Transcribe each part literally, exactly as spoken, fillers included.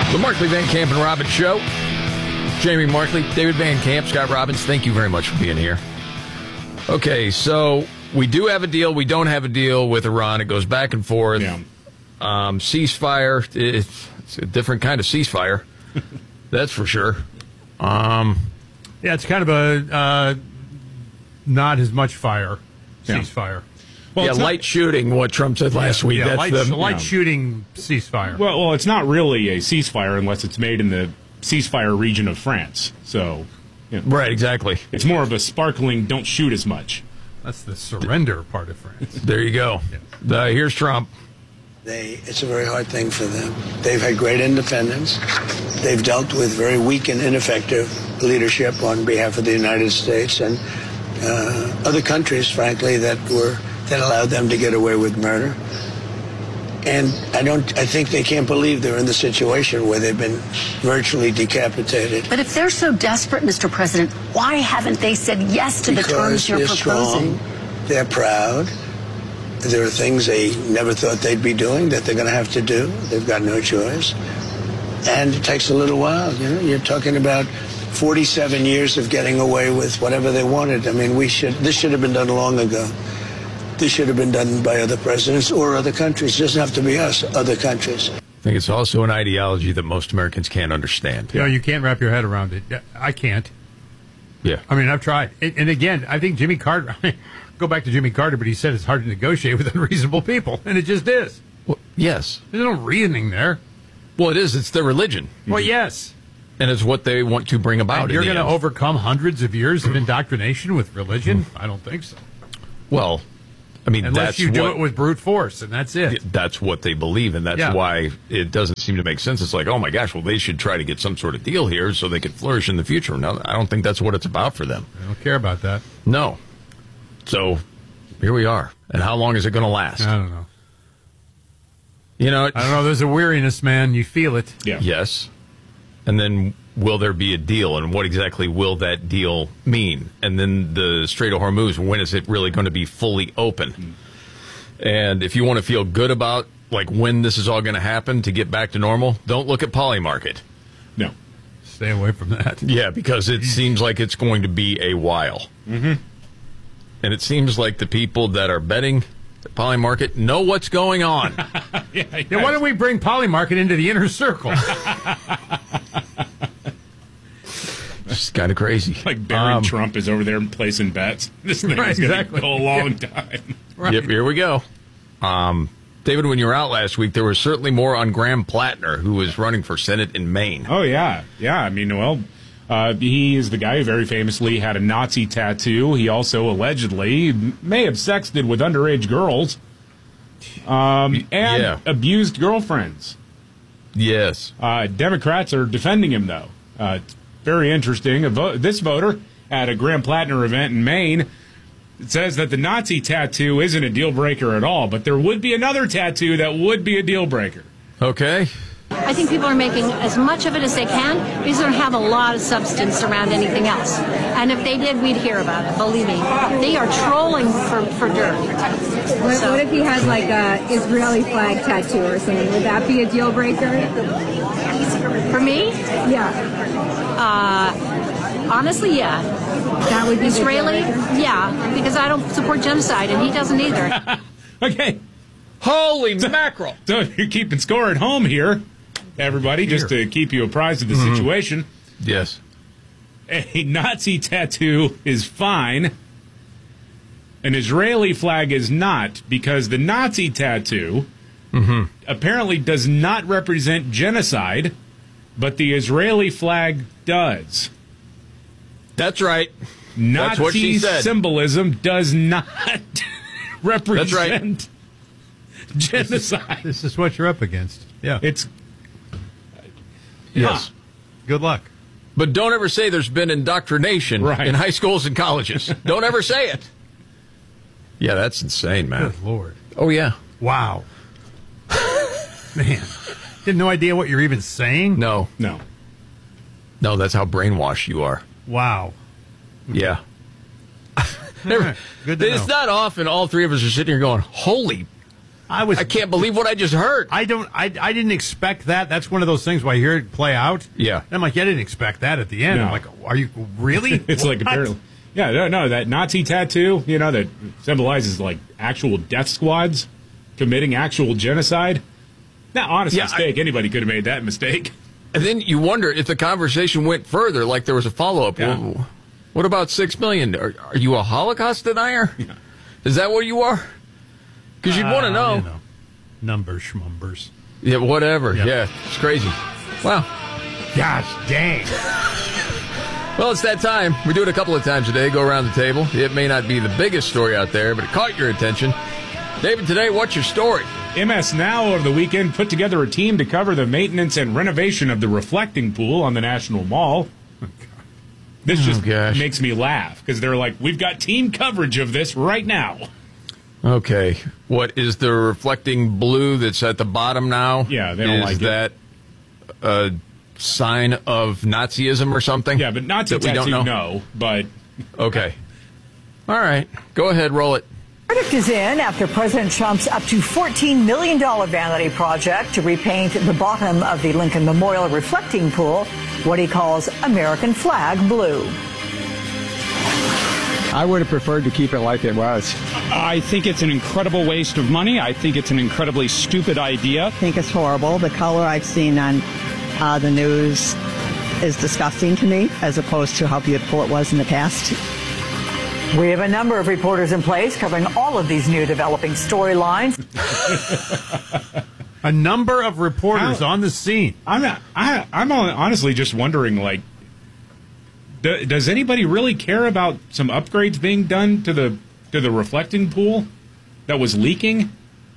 The Markley, Van Camp, and Robbins Show. Jamie Markley, David Van Camp, Scott Robbins, thank you very much for being here. Okay, so we do have a deal. We don't have a deal with Iran. It goes back and forth. Yeah. Um, ceasefire, it's, it's a different kind of ceasefire. That's for sure. Um, yeah, it's kind of a uh, not as much fire ceasefire. Well, yeah, light not, shooting, what Trump said last yeah, week. Yeah, That's light, the, light yeah. shooting ceasefire. Well, well, it's not really a ceasefire unless it's made in the ceasefire region of France. So, you know, right, exactly. It's more of a sparkling, don't shoot as much. That's the surrender part of France. There you go. Yeah. Uh, here's Trump. They, it's a very hard thing for them. They've had great independence. They've dealt with very weak and ineffective leadership on behalf of the United States and uh, other countries, frankly, that were that allowed them to get away with murder. And I don't. I think they can't believe they're in the situation where they've been virtually decapitated. But if they're so desperate, Mister President, why haven't they said yes to because the terms you're they're proposing? Strong, they're proud. There are things they never thought they'd be doing that they're going to have to do. They've got no choice. And it takes a little while. You know, you're talking about forty-seven years of getting away with whatever they wanted. I mean, we should. This should have been done long ago. This should have been done by other presidents or other countries. It doesn't have to be us, other countries. I think it's also an ideology that most Americans can't understand. You know, you can't wrap your head around it. I can't. Yeah. I mean, I've tried. And again, I think Jimmy Carter, go back to Jimmy Carter, but he said it's hard to negotiate with unreasonable people. And it just is. Well, yes. There's no reasoning there. Well, it is. It's their religion. Well, yes. And it's what they want to bring about. And you're going to overcome hundreds of years of indoctrination with religion? I don't think so. Well, I mean, unless that's you do what, it with brute force, and that's it. That's what they believe, and that's yeah. why it doesn't seem to make sense. It's like, oh my gosh, well, they should try to get some sort of deal here so they can flourish in the future. No, I don't think that's what it's about for them. I don't care about that. No. So here we are. And how long is it going to last? I don't know. You know, I don't know. There's a weariness, man. You feel it. Yeah. Yes. And then will there be a deal, and what exactly will that deal mean? And then the Strait of Hormuz, when is it really going to be fully open? Mm. And if you want to feel good about like when this is all going to happen to get back to normal, don't look at Polymarket. No. Stay away from that. Yeah, because it seems like it's going to be a while. Mm-hmm. And it seems like the people that are betting at Polymarket know what's going on. yeah, yes. yeah, why don't we bring Polymarket into the inner circle? It's kind of crazy. Like Barry um, Trump is over there placing bets. This thing right, is going to exactly. go a long yeah. time. Right. Yep, here we go. Um, David, when you were out last week, there was certainly more on Graham Plattner, who was running for Senate in Maine. Oh, yeah. Yeah, I mean, well, uh, he is the guy who very famously had a Nazi tattoo. He also allegedly may have sexted with underage girls um, and yeah. abused girlfriends. Yes. Uh, Democrats are defending him, though. Uh, it's very interesting. A vo- this voter at a Graham Plattner event in Maine says that the Nazi tattoo isn't a deal breaker at all, but there would be another tattoo that would be a deal breaker. Okay. I think people are making as much of it as they can because they don't have a lot of substance around anything else. And if they did, we'd hear about it. Believe me. They are trolling for, for dirt. What, so, what if he has like a Israeli flag tattoo or something? Would that be a deal breaker? For me? Yeah. Uh, honestly, yeah. That would be Israeli? Yeah, because I don't support genocide, and he doesn't either. Okay. Holy mackerel. So you're keeping score at home here, everybody, here. just to keep you apprised of the mm-hmm. situation. Yes. A Nazi tattoo is fine. An Israeli flag is not, because the Nazi tattoo mm-hmm. apparently does not represent genocide, but the Israeli flag does. That's right. Nazi That's what she said. Symbolism does not represent That's right. genocide. This is, this is what you're up against. Yeah. It's yes. Huh. Good luck. But don't ever say there's been indoctrination right. in high schools and colleges. Don't ever say it. Yeah, that's insane, man. Good Lord. Oh, yeah. Wow. Man. You have no idea what you're even saying? No. No. No, that's how brainwashed you are. Wow. Yeah. Right. Good to it's know. not often all three of us are sitting here going, holy I was. I can't believe what I just heard. I don't. I. I didn't expect that. That's one of those things where I hear it play out. Yeah. And I'm like, I didn't expect that at the end. No. I'm like, are you really? It's What? like apparently. Yeah, no, no, that Nazi tattoo, you know, that symbolizes like actual death squads committing actual genocide. Now, honest Yeah, mistake. I- Anybody could have made that mistake. And then you wonder if the conversation went further, like there was a follow-up. Yeah. Well, what about six million? Are, are you a Holocaust denier? Yeah. Is that what you are? Because you'd want to Uh, know. you know. Numbers, schmumbers. Yeah, whatever. Yep. Yeah, it's crazy. Wow. Gosh dang. Well, it's that time. We do it a couple of times a day. Go around the table. It may not be the biggest story out there, but it caught your attention. David, today, what's your story? M S Now over the weekend put together a team to cover the maintenance and renovation of the reflecting pool on the National Mall. This just gosh. makes me laugh because they're like, we've got team coverage of this right now. Okay. What is the reflecting blue that's at the bottom now? Yeah, they don't is like it. that a sign of Nazism or something? Yeah, but Nazi that we tattoo, don't know? no. But Okay. All right. Go ahead, roll it. Verdict is in after President Trump's up to fourteen million dollars vanity project to repaint the bottom of the Lincoln Memorial reflecting pool, what he calls American flag blue. I would have preferred to keep it like it was. I think it's an incredible waste of money. I think it's an incredibly stupid idea. I think it's horrible. The color I've seen on uh, the news is disgusting to me, as opposed to how beautiful it was in the past. We have a number of reporters in place covering all of these new developing storylines. A number of reporters How- on the scene. I'm not, I, I'm honestly just wondering, like, do, does anybody really care about some upgrades being done to the to the reflecting pool that was leaking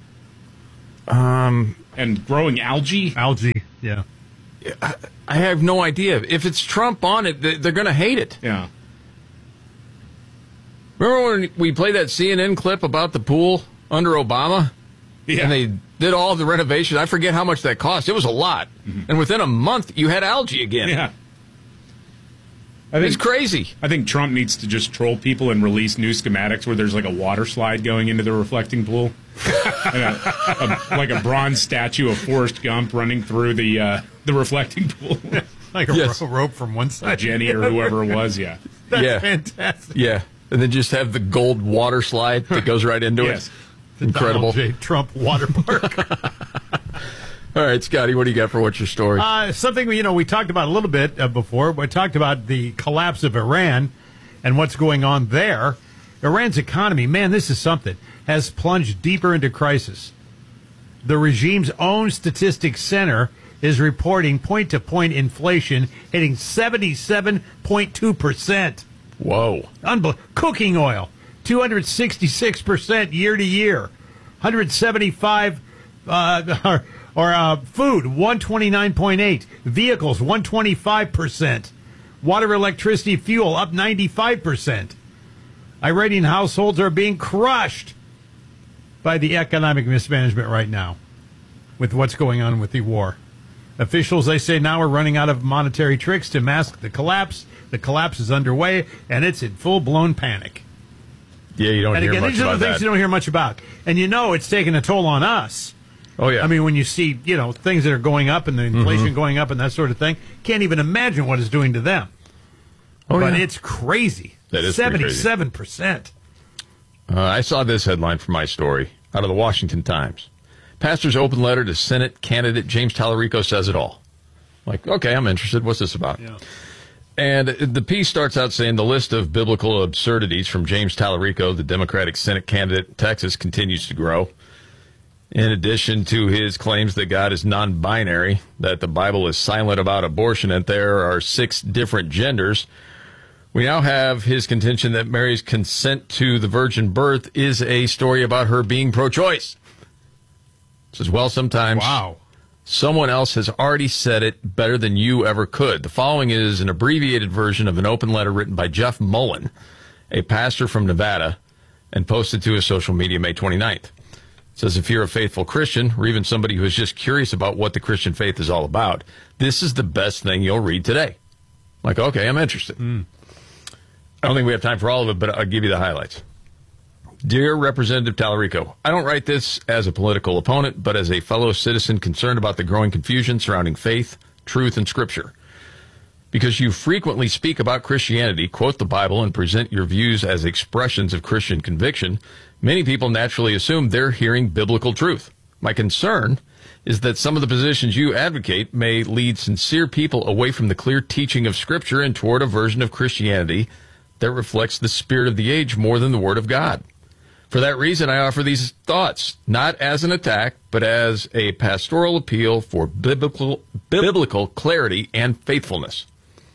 Um, and growing algae? Algae, yeah. I have no idea. If it's Trump on it, they- they're going to hate it. Yeah. Remember when we played that C N N clip about the pool under Obama? Yeah. And they did all the renovation. I forget how much that cost. It was a lot. Mm-hmm. And within a month, you had algae again. Yeah. I think, It's crazy. I think Trump needs to just troll people and release new schematics where there's like a water slide going into the reflecting pool. And a, a, like a bronze statue of Forrest Gump running through the uh, the reflecting pool. Like a Yes. ro- rope from one side. Jenny or whoever it was, yeah. That's Yeah. fantastic. Yeah. And then just have the gold water slide that goes right into Yes. it. Incredible. Donald J. Trump water park. All right, Scotty, what do you got for what's your story? Uh, something you know we talked about a little bit uh, before. We talked about the collapse of Iran and what's going on there. Iran's economy, man, this is something, has plunged deeper into crisis. The regime's own statistics center is reporting point-to-point inflation hitting seventy-seven point two percent. Whoa. Unbel- cooking oil, two hundred sixty-six percent year to year. one hundred seventy-five uh, or, or uh, food, one twenty-nine point eight. Vehicles, one twenty-five percent. Water, electricity, fuel up ninety-five percent. Iranian households are being crushed by the economic mismanagement right now with what's going on with the war. Officials, they say, now are running out of monetary tricks to mask the collapse. The collapse is underway, and it's in full-blown panic. Yeah, you don't And hear again, much these are about the things that. you don't hear much about. And you know it's taking a toll on us. Oh, yeah. I mean, when you see, you know, things that are going up and the inflation Mhm. going up and that sort of thing, can't even imagine what it's doing to them. Oh, but yeah. it's crazy. That is pretty crazy. seventy-seven percent. Uh, I saw this headline for my story out of the Washington Times. Pastor's open letter to Senate candidate James Tallarico says it all. Like, okay, I'm interested. What's this about? Yeah. And the piece starts out saying the list of biblical absurdities from James Tallarico, the Democratic Senate candidate in Texas, continues to grow. In addition to his claims that God is non-binary, that the Bible is silent about abortion, and there are six different genders, we now have his contention that Mary's consent to the virgin birth is a story about her being pro-choice. Says, well, sometimes Wow. someone else has already said it better than you ever could. The following is an abbreviated version of an open letter written by Jeff Mullen, a pastor from Nevada, and posted to his social media May twenty-ninth. It says, if you're a faithful Christian, or even somebody who is just curious about what the Christian faith is all about, this is the best thing you'll read today. Like, okay, I'm interested. Mm. I don't think we have time for all of it, but I'll give you the highlights. Dear Representative Tallarico, I don't write this as a political opponent, but as a fellow citizen concerned about the growing confusion surrounding faith, truth, and Scripture. Because you frequently speak about Christianity, quote the Bible, and present your views as expressions of Christian conviction, many people naturally assume they're hearing biblical truth. My concern is that some of the positions you advocate may lead sincere people away from the clear teaching of Scripture and toward a version of Christianity that reflects the spirit of the age more than the Word of God. For that reason, I offer these thoughts, not as an attack, but as a pastoral appeal for biblical, biblical clarity and faithfulness.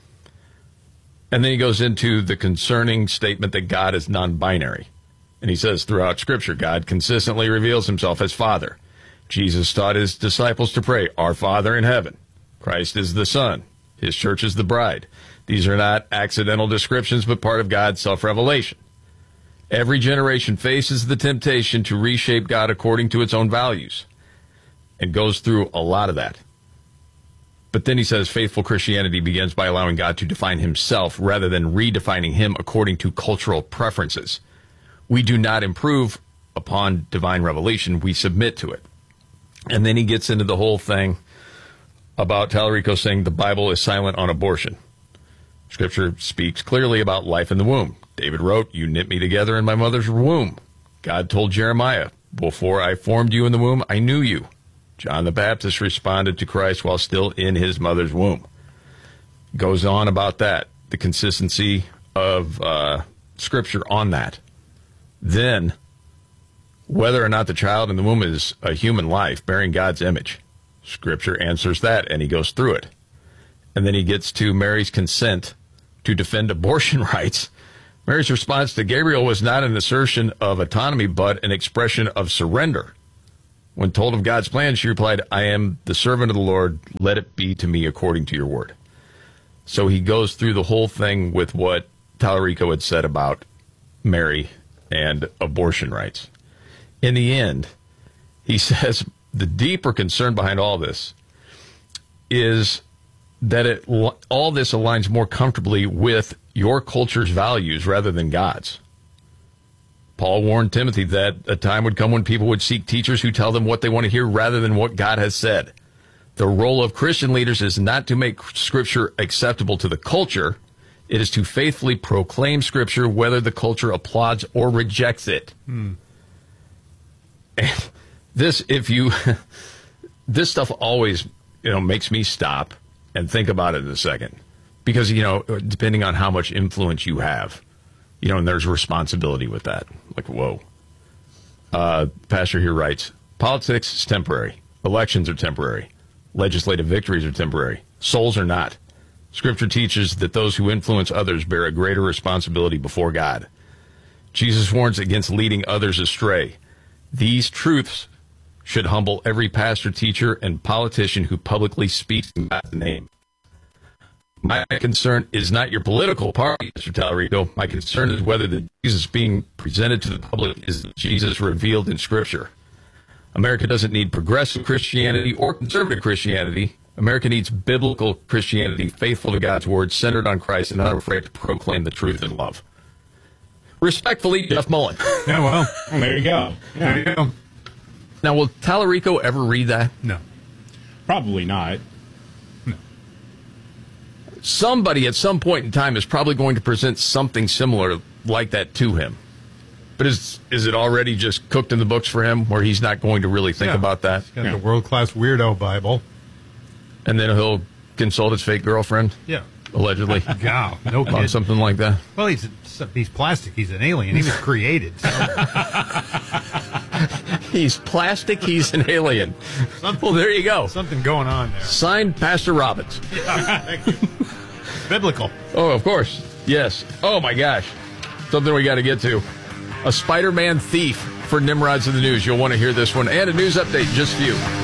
And then he goes into the concerning statement that God is non-binary. And he says, throughout Scripture, God consistently reveals himself as Father. Jesus taught his disciples to pray, Our Father in heaven. Christ is the Son. His church is the bride. These are not accidental descriptions, but part of God's self-revelation. Every generation faces the temptation to reshape God according to its own values and goes through a lot of that. But then he says faithful Christianity begins by allowing God to define himself rather than redefining him according to cultural preferences. We do not improve upon divine revelation. We submit to it. And then he gets into the whole thing about Tallarico saying the Bible is silent on abortion. Scripture speaks clearly about life in the womb. David wrote, you knit me together in my mother's womb. God told Jeremiah, before I formed you in the womb, I knew you. John the Baptist responded to Christ while still in his mother's womb. Goes on about that, the consistency of uh, Scripture on that. Then, whether or not the child in the womb is a human life bearing God's image. Scripture answers that, and he goes through it. And then he gets to Mary's consent to defend abortion rights. Mary's response to Gabriel was not an assertion of autonomy, but an expression of surrender. When told of God's plan, she replied, I am the servant of the Lord. Let it be to me according to your word. So he goes through the whole thing with what Tallarico had said about Mary and abortion rights. In the end, he says the deeper concern behind all this is that it, all this aligns more comfortably with your culture's values rather than God's. Paul warned Timothy that a time would come when people would seek teachers who tell them what they want to hear rather than what God has said. The role of Christian leaders is not to make Scripture acceptable to the culture. It is to faithfully proclaim Scripture whether the culture applauds or rejects it. Hmm. And this, if you, this stuff always, you know, makes me stop and think about it in a second. Because, you know, depending on how much influence you have, you know, and there's responsibility with that. Like, whoa. Uh, Pastor here writes, politics is temporary. Elections are temporary. Legislative victories are temporary. Souls are not. Scripture teaches that those who influence others bear a greater responsibility before God. Jesus warns against leading others astray. These truths should humble every pastor, teacher, and politician who publicly speaks in God's name. My concern is not your political party, Mister Tallarico. My concern is whether the Jesus being presented to the public is the Jesus revealed in Scripture. America doesn't need progressive Christianity or conservative Christianity. America needs biblical Christianity, faithful to God's word, centered on Christ, and not afraid to proclaim the truth in love. Respectfully, Jeff Mullen. Yeah, well, well there you go. There you go. Now, will Tallarico ever read that? No. Probably not. No. Somebody at some point in time is probably going to present something similar like that to him. But is is it already just cooked in the books for him where he's not going to really think yeah. about that? He's got yeah. the world-class weirdo Bible. And then he'll consult his fake girlfriend? Yeah. Allegedly. Wow, no On kidding. something like that. Well, he's he's plastic. He's an alien. He was created. So. He's plastic. He's an alien. Something, well, there you go. Something going on there. Signed, Pastor Robbins. Yeah, thank you. Biblical. Oh, of course. Yes. Oh, my gosh. Something we got to get to. A Spider-Man thief for Nimrods of the News. You'll want to hear this one. And a news update, just a few.